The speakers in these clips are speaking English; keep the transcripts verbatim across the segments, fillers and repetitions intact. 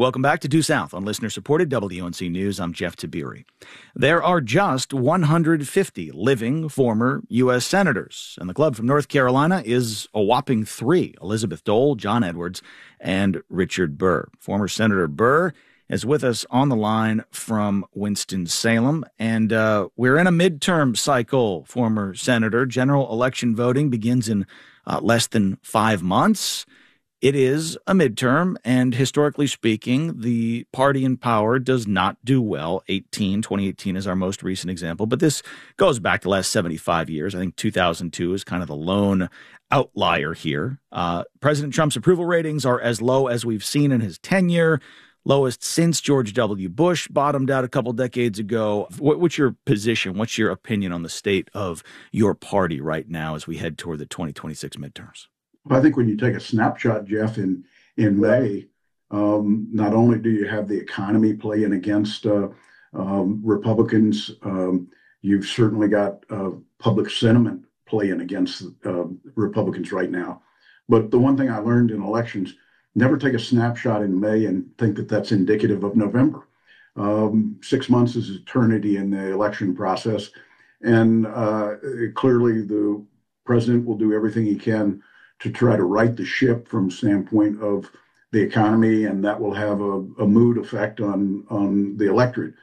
Welcome back to Due South on listener-supported W N C News. I'm Jeff Tiberi. There are just one hundred fifty living former U S senators, and the club from North Carolina is a whopping three: Elizabeth Dole, John Edwards, and Richard Burr. Former Senator Burr is with us on the line from Winston-Salem, and uh, we're in a midterm cycle, former Senator. General election voting begins in uh, less than five months. It is a midterm, and historically speaking, the party in power does not do well. eighteen, twenty eighteen is our most recent example, but this goes back the last seventy-five years. I think two thousand two is kind of the lone outlier here. Uh, President Trump's approval ratings are as low as we've seen in his tenure, lowest since George W. Bush bottomed out a couple decades ago. What, what's your position? What's your opinion on the state of your party right now as we head toward the twenty twenty-six midterms? Well, I think when you take a snapshot, Jeff, in in May, um, not only do you have the economy playing against uh, um, Republicans, um, you've certainly got uh, public sentiment playing against uh, Republicans right now. But the one thing I learned in elections, never take a snapshot in May and think that that's indicative of November. Um, six months is eternity in the election process. And uh, clearly the president will do everything he can to try to right the ship from the standpoint of the economy, and that will have a, a mood effect on, on the electorate.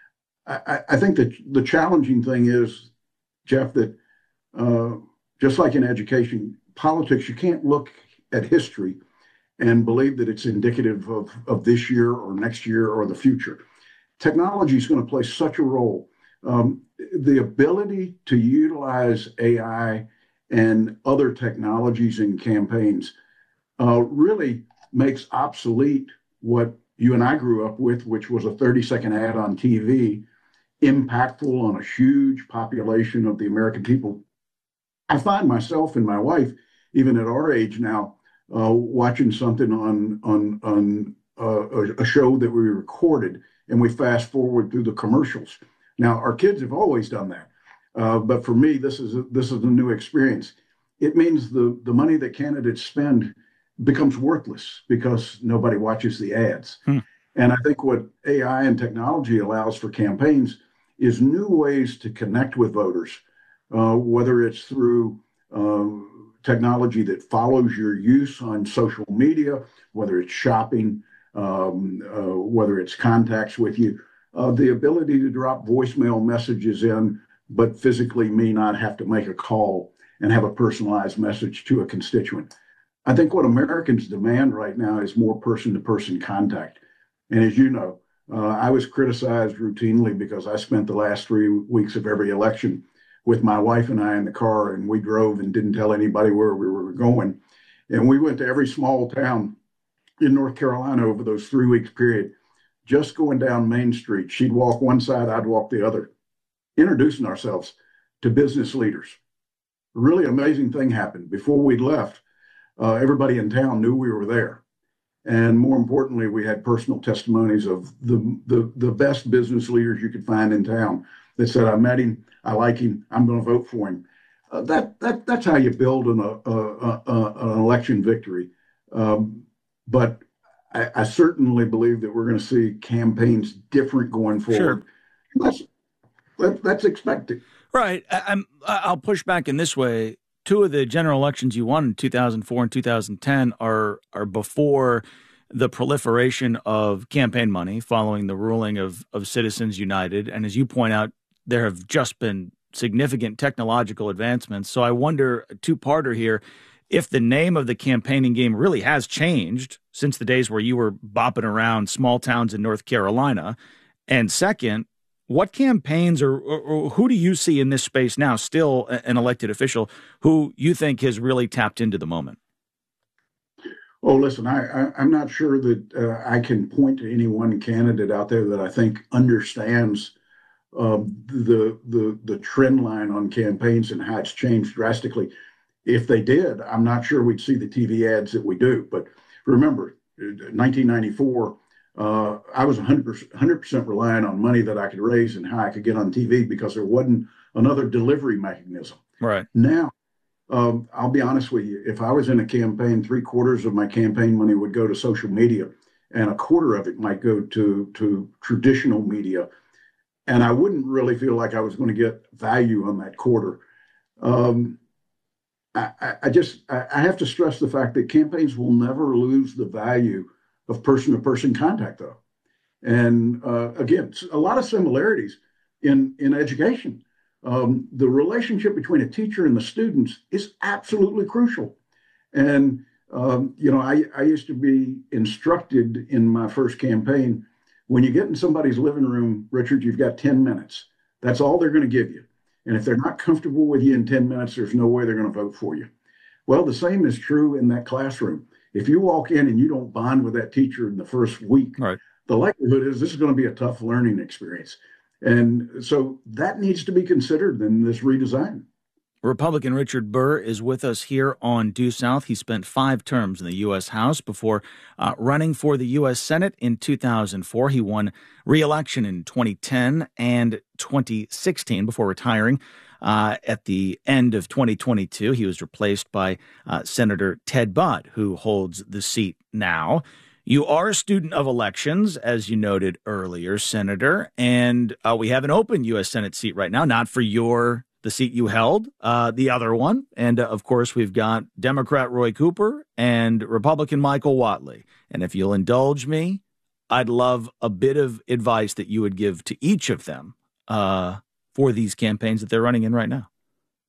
I, I think that the challenging thing is, Jeff, that uh, just like in education, politics, you can't look at history and believe that it's indicative of, of this year or next year or the future. Technology is going to play such a role. Um, the ability to utilize A I and other technologies in campaigns uh, really makes obsolete what you and I grew up with, which was a thirty second ad on T V, impactful on a huge population of the American people. I find myself and my wife, even at our age now, uh, watching something on, on, on uh, a show that we recorded, and we fast forward through the commercials. Now, our kids have always done that. Uh, but for me, this is a, this is a new experience. It means the, the money that candidates spend becomes worthless because nobody watches the ads. Hmm. And I think what A I and technology allows for campaigns is new ways to connect with voters, uh, whether it's through uh, technology that follows your use on social media, whether it's shopping, um, uh, whether it's contacts with you, uh, the ability to drop voicemail messages in, but physically may not have to make a call and have a personalized message to a constituent. I think what Americans demand right now is more person-to-person contact. And as you know, uh, I was criticized routinely because I spent the last three weeks of every election with my wife and I in the car, and we drove and didn't tell anybody where we were going. And we went to every small town in North Carolina over those three weeks period, just going down Main Street. She'd walk one side, I'd walk the other, introducing ourselves to business leaders. A really amazing thing happened. Before we left, uh, everybody in town knew we were there. And more importantly, we had personal testimonies of the, the, the best business leaders you could find in town that said, I met him, I like him, I'm going to vote for him. Uh, that, that, that's how you build an, a, a, a, an election victory. Um, but I, I certainly believe that we're going to see campaigns different going forward. Sure. That's, that, that's expected. Right. I, I'm, I'll push back in this way. Two of the general elections you won in two thousand four and two thousand ten are are before the proliferation of campaign money following the ruling of, of Citizens United. And as you point out, there have just been significant technological advancements. So I wonder, a two-parter here, if the name of the campaigning game really has changed since the days where you were bopping around small towns in North Carolina. And second, what campaigns or, or, or who do you see in this space now, still an elected official, who you think has really tapped into the moment? Oh, listen, I, I, I'm not sure that uh, I can point to any one candidate out there that I think understands uh, the, the, the trend line on campaigns and how it's changed drastically. If they did, I'm not sure we'd see the T V ads that we do. But remember, nineteen ninety-four, Uh, I was one hundred percent reliant on money that I could raise and how I could get on T V because there wasn't another delivery mechanism. Right. Now, um, I'll be honest with you. If I was in a campaign, three quarters of my campaign money would go to social media and a quarter of it might go to to traditional media. And I wouldn't really feel like I was going to get value on that quarter. Um, I, I just I have to stress the fact that campaigns will never lose the value of person-to-person contact, though. And uh, again, a lot of similarities in in education. Um, the relationship between a teacher and the students is absolutely crucial. And um, you know, I, I used to be instructed in my first campaign, when you get in somebody's living room, Richard, you've got ten minutes. That's all they're going to give you. And if they're not comfortable with you in ten minutes, there's no way they're going to vote for you. Well, the same is true in that classroom. If you walk in and you don't bond with that teacher in the first week, right, the likelihood is this is going to be a tough learning experience. And so that needs to be considered in this redesign. Republican Richard Burr is with us here on Due South. He spent five terms in the U S House before uh, running for the U S Senate in two thousand four. He won re-election in twenty ten and twenty sixteen before retiring. Uh, at the end of twenty twenty-two, he was replaced by uh, Senator Ted Budd, who holds the seat now. You are a student of elections, as you noted earlier, Senator, and uh, we have an open U S Senate seat right now, not for your the seat you held, uh, the other one. And, uh, of course, we've got Democrat Roy Cooper and Republican Michael Whatley. And if you'll indulge me, I'd love a bit of advice that you would give to each of them uh, for these campaigns that they're running in right now.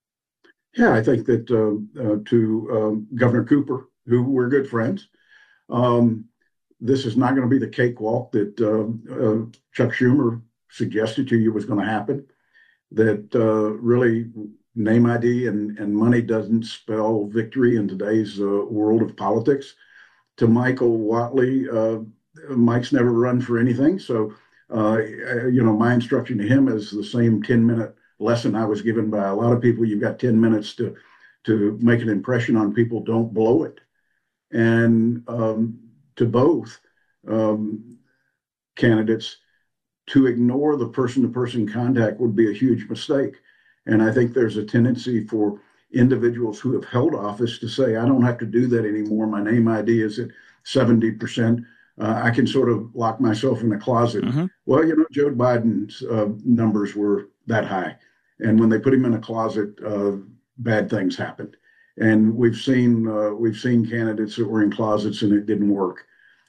Yeah, I think that uh, uh, to um, Governor Cooper, who we're good friends, um, this is not going to be the cakewalk that uh, uh, Chuck Schumer suggested to you was going to happen. That uh, really name I D and, and money doesn't spell victory in today's uh, world of politics. To Michael Whatley, uh, Mike's never run for anything. So, uh, you know, my instruction to him is the same ten-minute lesson I was given by a lot of people. You've got ten minutes to, to make an impression on people. Don't blow it. And um, to both um, candidates, to ignore the person-to-person contact would be a huge mistake. And I think there's a tendency for individuals who have held office to say, I don't have to do that anymore. My name I D is at seventy percent. Uh, I can sort of lock myself in a closet. Mm-hmm. Well, you know, Joe Biden's uh, numbers were that high. And when they put him in a closet, uh, bad things happened. And we've seen uh, we've seen candidates that were in closets and it didn't work.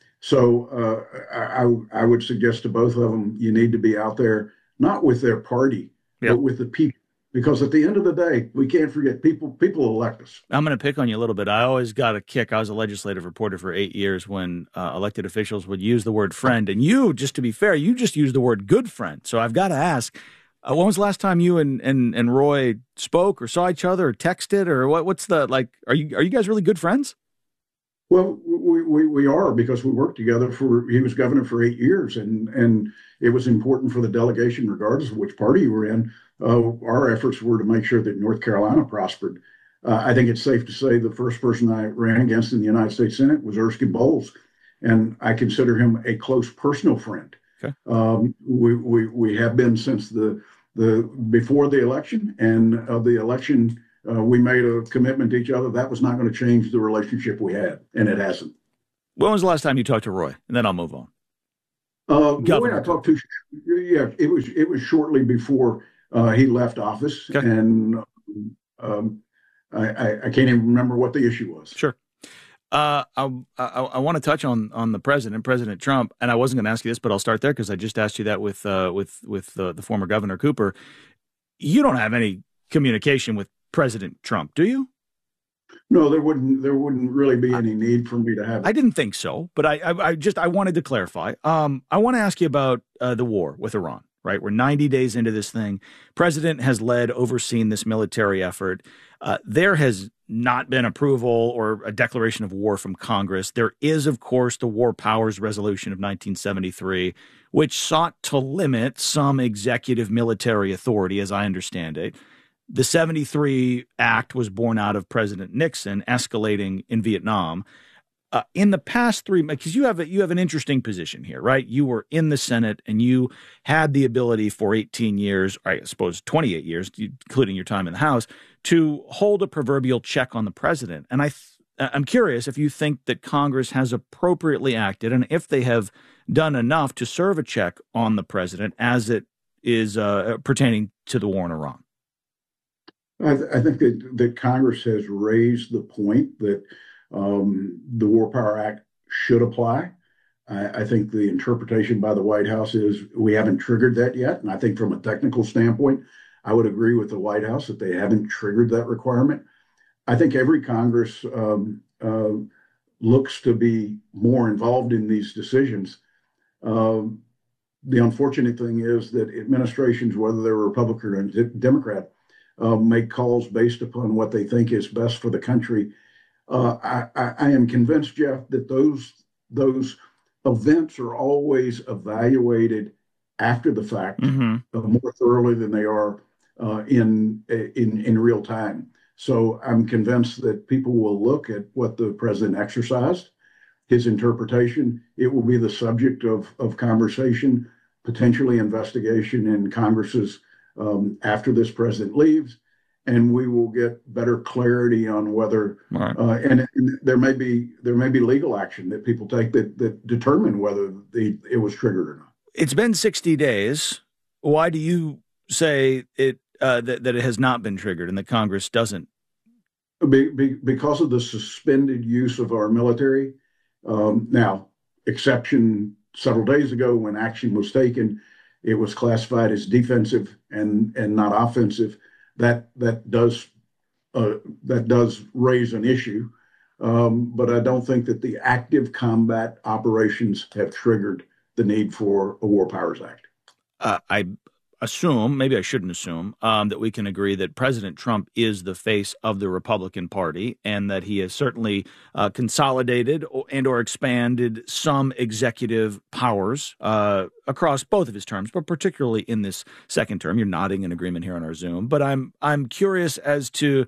So uh, I, I would suggest to both of them, you need to be out there, not with their party, yep. but with the people. Because at the end of the day, we can't forget people people elect us. I'm going to pick on you a little bit. I always got a kick. I was a legislative reporter for eight years when uh, elected officials would use the word friend. And you, just to be fair, you just used the word good friend. So I've got to ask, uh, when was the last time you and, and, and Roy spoke or saw each other or texted? Or what? what's the, like, are you are you guys really good friends? Well, we, we, we are, because we worked together for, he was governor for eight years and, and it was important for the delegation, regardless of which party you were in. Uh, our efforts were to make sure that North Carolina prospered. Uh, I think it's safe to say the first person I ran against in the United States Senate was Erskine Bowles, and I consider him a close personal friend. Okay. Um, we, we, we have been since the, the, before the election, and of the election, Uh, we made a commitment to each other. That was not going to change the relationship we had, and it hasn't. When was the last time you talked to Roy? And then I'll move on. Uh, Roy, I talked to, yeah, it was it was shortly before uh, he left office, okay. and um, I, I, I can't even remember what the issue was. Sure. Uh, I, I, I want to touch on on the president, President Trump, and I wasn't going to ask you this, but I'll start there because I just asked you that with uh, with with uh, the former Governor Cooper. You don't have any communication with President Trump, do you? No, there wouldn't. There wouldn't really be any need for me to have it. I didn't think so, but I, I, I just I wanted to clarify. Um, I want to ask you about uh, the war with Iran. Right, we're ninety days into this thing. President has led, overseen this military effort. Uh, there has not been approval or a declaration of war from Congress. There is, of course, the War Powers Resolution of nineteen seventy-three, which sought to limit some executive military authority, as I understand it. The seventy-three Act was born out of President Nixon escalating in Vietnam. Uh, in the past three, because you have a, you have an interesting position here, right? You were in the Senate and you had the ability for eighteen years, or I suppose twenty-eight years, including your time in the House, to hold a proverbial check on the president. And I, th- I'm curious if you think that Congress has appropriately acted and if they have done enough to serve a check on the president as it is uh, pertaining to the war in Iran. I, th- I think that, that Congress has raised the point that um, the War Power Act should apply. I, I think the interpretation by the White House is we haven't triggered that yet. And I think from a technical standpoint, I would agree with the White House that they haven't triggered that requirement. I think every Congress um, uh, looks to be more involved in these decisions. Um, the unfortunate thing is that administrations, whether they're Republican or Democrat, uh, make calls based upon what they think is best for the country. Uh, I, I, I am convinced, Jeff, that those those events are always evaluated after the fact, mm-hmm. uh, more thoroughly than they are uh, in in in real time. So I'm convinced that people will look at what the president exercised, his interpretation. It will be the subject of of conversation, potentially investigation in Congress's um, after this president leaves, and we will get better clarity on whether right. uh, and, and there may be there may be legal action that people take that that determine whether the it was triggered or not. It's been sixty days. Why do you say it uh, that that it has not been triggered and that Congress doesn't? Be, be, because of the suspended use of our military. Um, now, exception several days ago when action was taken, it was classified as defensive and and not offensive. That that does uh, that does raise an issue, um, but I don't think that the active combat operations have triggered the need for a War Powers Act. Uh, I assume, maybe I shouldn't assume, um, that we can agree that President Trump is the face of the Republican Party and that he has certainly uh, consolidated and or expanded some executive powers uh, across both of his terms, but particularly in this second term. You're nodding in agreement here on our Zoom, but I'm I'm curious as to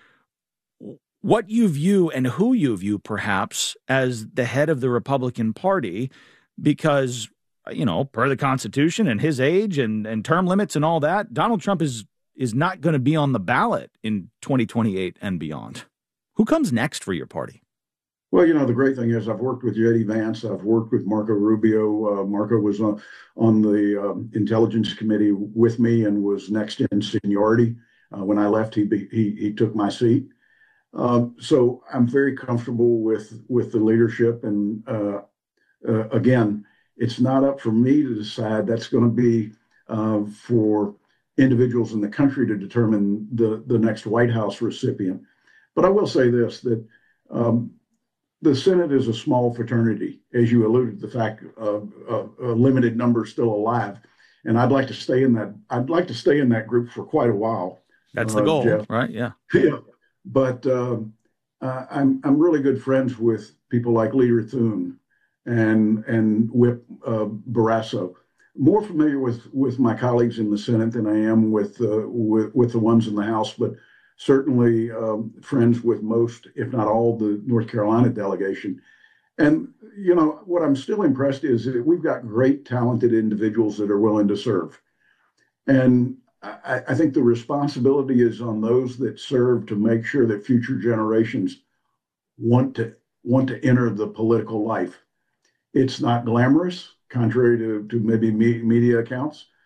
what you view and who you view perhaps as the head of the Republican Party, because you know, per the Constitution and his age and, and term limits and all that, Donald Trump is is not going to be on the ballot in twenty twenty-eight and beyond. Who comes next for your party? Well, you know, the great thing is I've worked with J D Vance. I've worked with Marco Rubio. Uh, Marco was on, on the um, Intelligence Committee with me and was next in seniority. Uh, when I left, he, be, he he took my seat. Um, so I'm very comfortable with, with the leadership. And uh, uh, again, it's not up for me to decide. That's going to be uh, for individuals in the country to determine the, the next White House recipient. But I will say this, that um, the Senate is a small fraternity, as you alluded to the fact of uh, a limited number still alive. And I'd like to stay in that. I'd like to stay in that group for quite a while. That's the uh, goal, Jeff. Right? Yeah. Yeah. But um, uh, I'm I'm really good friends with people like Leader Thune and and Whip uh, Barrasso. More familiar with, with my colleagues in the Senate than I am with, uh, with with the ones in the House, but certainly um, friends with most, if not all, the North Carolina delegation. And, you know, what I'm still impressed is that we've got great, talented individuals that are willing to serve. And I, I think the responsibility is on those that serve to make sure that future generations want to want to enter the political life. It's not glamorous, contrary to, to maybe me, media accounts.